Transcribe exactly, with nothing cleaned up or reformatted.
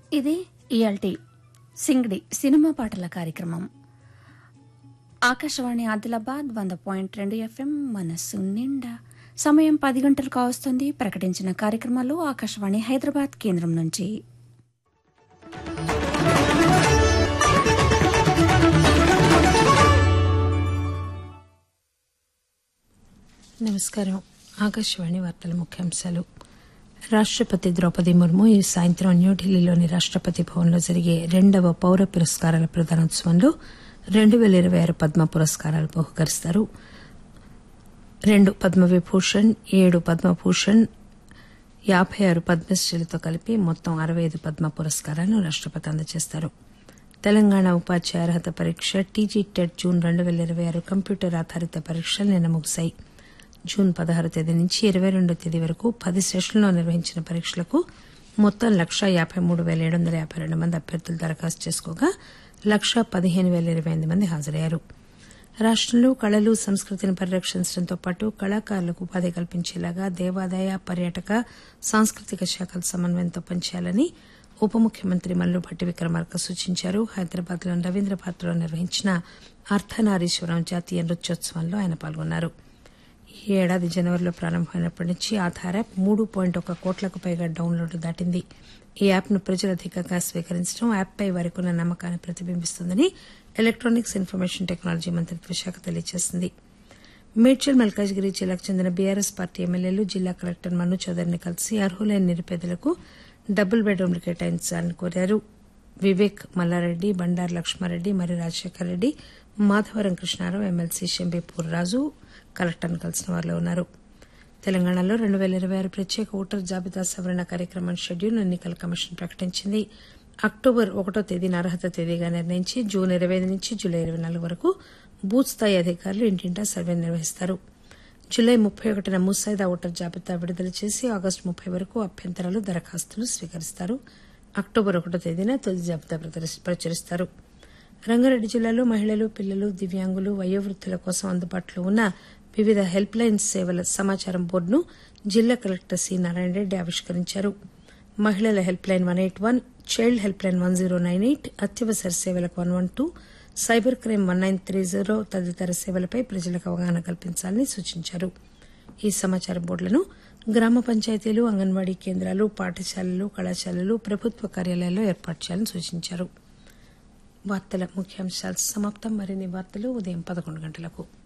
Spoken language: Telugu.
ఇది ఇయాల్టి సింగడి సినిమా పాటల కార్యక్రమం. ఆకాశవాణి ఆదిలాబాద్ వంద పాయింట్ రెండు ఎఫ్ఎం మనస్సు నిండా. సమయం పది గంటలు కావస్తుంది. ప్రకటించిన కార్యక్రమాలు ఆకాశవాణి హైదరాబాద్ కేంద్రం నుంచి. నమస్కారం. ఆకాశవాణి వార్తల ముఖ్యాంశాలు. రాష్టపతి ద్రౌపది ముర్ము ఈ సాయంత్రం న్యూఢిల్లీలోని రాష్టపతి భవన్లో జరిగే రెండవ పౌర పురస్కారాల ప్రదానోత్సవంలో రెండు పేల ఇరవై ఆరు పద్మ పురస్కారాలు బహుకరిస్తారు. రెండు పద్మవిభూషణ్, ఏడు పద్మభూషణ్, యాబై ఆరు పద్మశ్రీలతో కలిపి మొత్తం అరవై ఐదు పద్మ పురస్కారాలను రాష్టపతి అందజేస్తారు. తెలంగాణ ఉపాధ్యాయ అర్హత పరీక్ష టీజీ టెట్ జూన్ రెండు పేల ఇరవై ఆరు కంప్యూటర్ ఆధారిత పరీక్షలు నిన్న ముగిశాయి. జూన్ పదహారు తేదీ నుంచి ఇరవై రెండో తేదీ వరకు పది సెషన్లలో నిర్వహించిన పరీక్షలకు మొత్తం లక్షా యాబై మూడు పేల ఏడు వందల యాబై రెండు మంది అభ్యర్థులు దరఖాస్తు చేసుకోగా లక్షా పదిహేను పేల ఇరవై ఎనిమిది మంది హాజరయ్యారు. రాష్టంలో కళలు, సంస్కృతిని పరిరక్షించడంతో పాటు కళాకారులకు ఉపాధి కల్పించేలాగా దేవాదాయ, పర్యాటక, సాంస్కృతిక శాఖల సమన్వయంతో పనిచేయాలని ఉప ముఖ్యమంత్రి మల్లుభట్టి విక్రమార్క సూచించారు. హైదరాబాద్లోని రవీంద్ర భారతిలో నిర్వహించిన అర్ధనారీశ్వరం జాతీయ నృత్యోత్సవంలో ఆయన పాల్గొన్నారు. ఈ ఏడాది జనవరిలో ప్రారంభమైనప్పటి నుంచి ఆధార్ యాప్ మూడు పాయింట్ ఒక కోట్లకు పైగా డౌన్లోడ్లు దాటింది. ఈ యాప్ను ప్రజలు అధికంగా స్వీకరించడం యాప్పై వారికున్న నమ్మకాన్ని ప్రతిబింబిస్తోందని ఎలక్టానిక్స్ ఇన్ఫర్మేషన్ టెక్నాలజీ మంత్రిత్వ శాఖ తెలియజేసింది. మేడ్చల్, మల్కాజ్గిరి జిల్లాకు చెందిన బీఆర్ఎస్ పార్టీ ఎమ్మెల్యేలు జిల్లా కలెక్టర్ మను చౌదరిని కలిసి అర్హులైన నిరుపేదలకు డబుల్ బెడ్రూమ్లు కేటాయించాలని కోరారు. వివేక్, మల్లారెడ్డి, బండారు లక్ష్మారెడ్డి, మరి రాజశేఖర్ రెడ్డి, మాధవరం కృష్ణారావు, ఎమ్మెల్సీ షంబీపూర్ రాజు కలెక్టర్ను కలిసిన వారిలో ఉన్నారు. తెలంగాణలో రెండు పేల ఇరవై ఆరు ప్రత్యేక ఓటర్ జాబితా సవరణ కార్యక్రమం షెడ్యూల్ ఎన్నికల కమిషన్ ప్రకటించింది. అక్టోబర్ ఒకటో తేదీన అర్హత తేదీగా నిర్ణయించి జూన్ ఇరవై ఐదు నుంచి జూలై ఇరవై నాలుగు వరకు బూత్ స్థాయి అధికారులు ఇంటింటా సర్వే నిర్వహిస్తారు. జూలై ముప్పై ఒకటిన ముసాయిదా ఓటర్ జాబితా విడుదల చేసి ఆగస్టు ముప్పై వరకు అభ్యంతరాలు, దరఖాస్తులు స్వీకరిస్తారు. అక్టోబర్ ఒకటో తేదీన తుది జాబితా ప్రచురిస్తారు. రంగారెడ్డి జిల్లాలో మహిళలు, పిల్లలు, దివ్యాంగులు, వయోవృద్ధుల కోసం అందుబాటులో ఉన్న వివిధ హెల్ప్ లైన్ సేవల సమాచారం బోర్డును జిల్లా కలెక్టర్ సి నారాయణ రెడ్డి ఆవిష్కరించారు. మహిళల help line one eight one, child help line one zero nine eight, అత్యవసర సేవలకు one one two, cyber crime one nine three zero తదితర సేవలపై ప్రజలకు అవగాహన కల్పించాలని సూచించారు. ఈ సమాచార బోర్డులను గ్రామ పంచాయతీలు, అంగన్వాడీ కేంద్రాలు, పాఠశాలలు, కళాశాలలు, ప్రభుత్వ కార్యాలయాల్లో ఏర్పాటు చేయాలని సూచించారు. వార్తల ముఖ్యాంశాలు సమాప్తం. మరిన్ని వార్తలు ఉదయం పదకొండు గంటలకు.